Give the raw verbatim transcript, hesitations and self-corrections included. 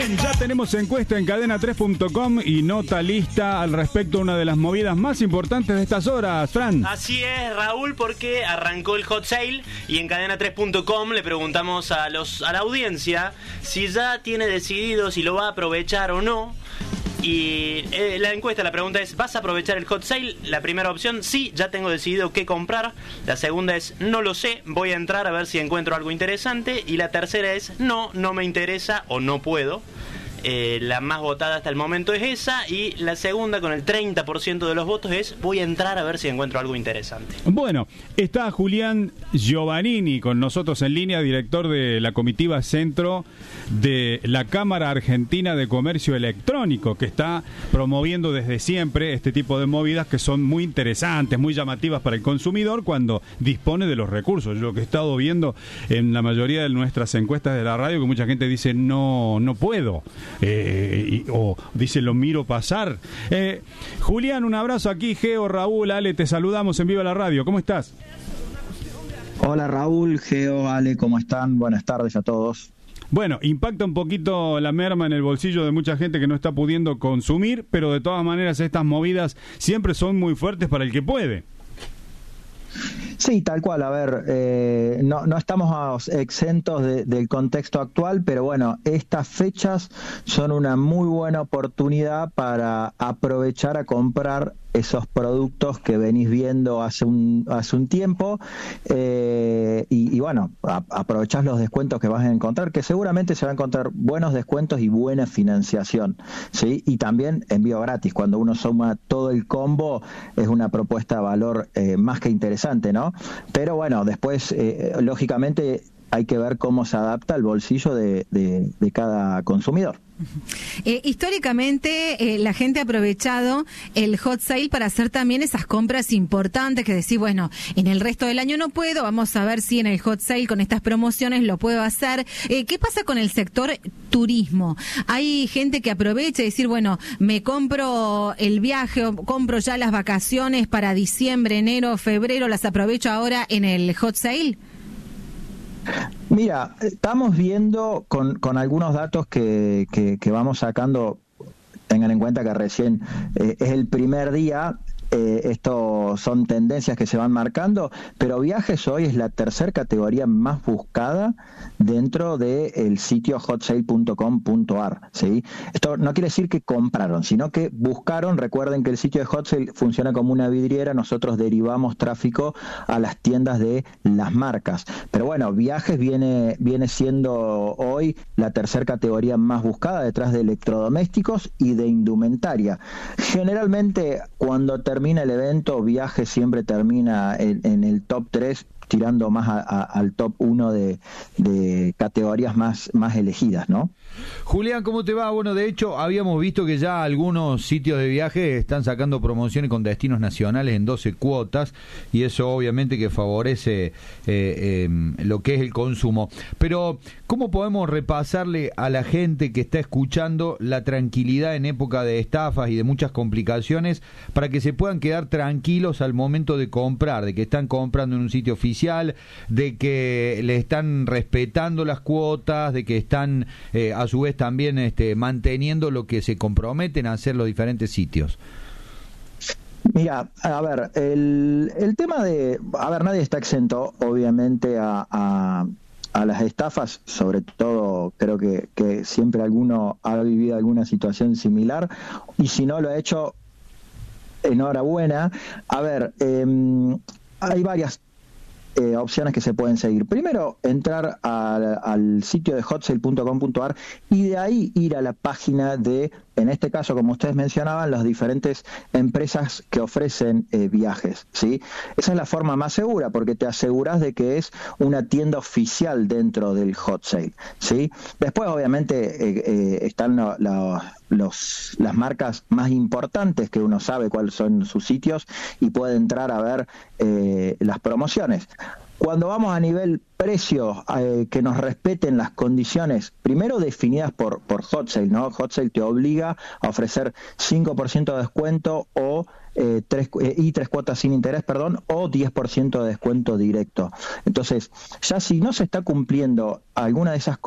Bien, ya tenemos encuesta en cadena tres punto com y nota lista al respecto a una de las movidas más importantes de estas horas, Fran. Así es, Raúl, porque arrancó el hot sale y en cadena tres punto com le preguntamos a los a la audiencia si ya tiene decidido si lo va a aprovechar o no. Y eh, la encuesta, la pregunta es: ¿vas a aprovechar el hot sale? La primera opción, sí, ya tengo decidido qué comprar. La segunda es: no lo sé, voy a entrar a ver si encuentro algo interesante. Y la tercera es: no, no me interesa o no puedo. Eh, la más votada hasta el momento es esa. Y la segunda, con el treinta por ciento de los votos, es: voy a entrar a ver si encuentro algo interesante. Bueno, está Julián Giovannini con nosotros en línea, director de la comitiva Centro de la Cámara Argentina de Comercio Electrónico, que está promoviendo desde siempre este tipo de movidas que son muy interesantes, muy llamativas para el consumidor cuando dispone de los recursos. Yo lo que he estado viendo en la mayoría de nuestras encuestas de la radio, que mucha gente dice no, no puedo. Eh, y, o dice lo miro pasar. eh, Julián, un abrazo aquí. Geo, Raúl, Ale, te saludamos en Viva la Radio. ¿Cómo estás? Hola Raúl, Geo, Ale, ¿cómo están? Buenas tardes a todos. Bueno, impacta un poquito la merma en el bolsillo de mucha gente que no está pudiendo consumir, pero de todas maneras estas movidas siempre son muy fuertes para el que puede. Sí, tal cual. A ver, eh, no, no estamos exentos de, del contexto actual, pero bueno, estas fechas son una muy buena oportunidad para aprovechar a comprar esos productos que venís viendo hace un hace un tiempo eh, y, y bueno, a, aprovechás los descuentos que vas a encontrar, que seguramente se van a encontrar buenos descuentos y buena financiación, ¿sí? Y también envío gratis. Cuando uno suma todo el combo es una propuesta de valor eh, más que interesante, ¿no? Pero bueno, después eh, lógicamente hay que ver cómo se adapta el bolsillo de, de, de cada consumidor. Eh, históricamente eh, la gente ha aprovechado el hot sale para hacer también esas compras importantes que decís, bueno, en el resto del año no puedo, vamos a ver si en el hot sale con estas promociones lo puedo hacer. Eh, ¿Qué pasa con el sector turismo? Hay gente que aprovecha y decir, bueno, me compro el viaje o compro ya las vacaciones para diciembre, enero, febrero, las aprovecho ahora en el hot sale. Mira, estamos viendo con, con algunos datos que, que, que vamos sacando. Tengan en cuenta que recién eh, es el primer día. Eh, esto son tendencias que se van marcando, pero viajes hoy es la tercera categoría más buscada dentro del sitio hot sale punto com punto a r, ¿sí? Esto no quiere decir que compraron, sino que buscaron. Recuerden que el sitio de Hot Sale funciona como una vidriera, nosotros derivamos tráfico a las tiendas de las marcas. Pero bueno, viajes viene, viene siendo hoy la tercera categoría más buscada detrás de electrodomésticos y de indumentaria. Generalmente cuando termina Termina el evento, viaje siempre termina en, en el top tres, tirando más a, a, al top uno de, de categorías más, más elegidas, ¿no? Julián, ¿cómo te va? Bueno, de hecho, habíamos visto que ya algunos sitios de viaje están sacando promociones con destinos nacionales en doce cuotas, y eso obviamente que favorece eh, eh, lo que es el consumo. Pero, ¿cómo podemos repasarle a la gente que está escuchando la tranquilidad en época de estafas y de muchas complicaciones para que se puedan quedar tranquilos al momento de comprar, de que están comprando en un sitio oficial, de que le están respetando las cuotas, de que están eh, a su vez también este, manteniendo lo que se comprometen a hacer los diferentes sitios? Mira, a ver, el, el tema de... A ver, nadie está exento, obviamente, a... a a las estafas, sobre todo creo que, que siempre alguno ha vivido alguna situación similar, y si no lo ha hecho, enhorabuena. A ver, eh, hay varias eh, opciones que se pueden seguir. Primero, entrar al, al sitio de hot sale punto com punto a r y de ahí ir a la página de, en este caso, como ustedes mencionaban, las diferentes empresas que ofrecen eh, viajes, ¿sí? Esa es la forma más segura, porque te aseguras de que es una tienda oficial dentro del hot sale, ¿sí? Después, obviamente, eh, eh, están la, la, los, las marcas más importantes que uno sabe cuáles son sus sitios y puede entrar a ver eh, las promociones. Cuando vamos a nivel precio, eh, que nos respeten las condiciones, primero definidas por, por Hot Sale, ¿no? Hot Sale te obliga a ofrecer cinco por ciento de descuento o eh, tres, eh, y tres cuotas sin interés, perdón, o diez por ciento de descuento directo. Entonces, ya si no se está cumpliendo alguna de esas